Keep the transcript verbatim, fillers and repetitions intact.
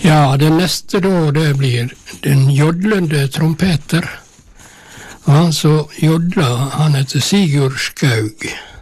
Ja, det neste da, det blir den jodlende trompeter. Og han som jodler, han heter Sigurd Skaug.